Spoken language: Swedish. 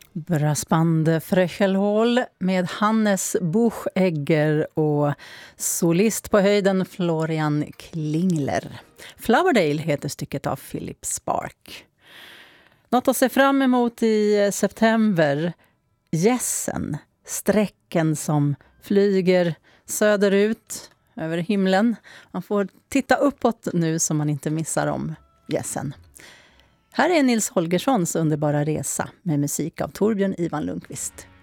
Brassband Fröchelhål med Hannes Buchegger och solist på höjden Florian Klingler. Flowerdale heter stycket av Philip Spark. Något att se fram emot i september. Gässen, sträcken som flyger söderut över himlen. Man får titta uppåt nu så man inte missar om gässen. Här är Nils Holgerssons underbara resa med musik av Torbjörn Ivan Lundqvist.